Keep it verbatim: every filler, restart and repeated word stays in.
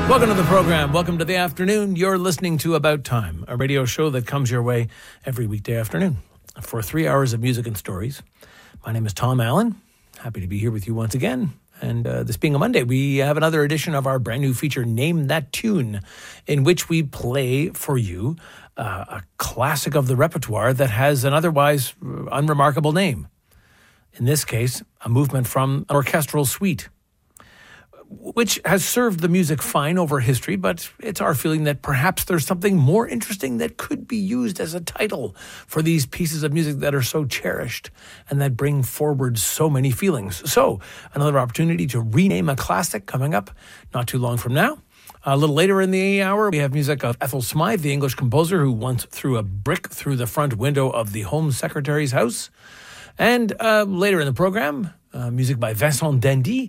Welcome to the program. Welcome to the afternoon. You're listening to About Time, a radio show that comes your way every weekday afternoon for three hours of music and stories. My name is Tom Allen. Happy to be here with you once again. And uh, this being a Monday, we have another edition of our brand new feature, Name That Tune, in which we play for you uh, a classic of the repertoire that has an otherwise unremarkable name. In this case, a movement from an orchestral suite, which has served the music fine over history, but it's our feeling that perhaps there's something more interesting that could be used as a title for these pieces of music that are so cherished and that bring forward so many feelings. So, another opportunity to rename a classic coming up not too long from now. A little later in the hour, we have music of Ethel Smythe, the English composer who once threw a brick through the front window of the Home Secretary's house. And uh, later in the program, uh, music by Vincent Dandy,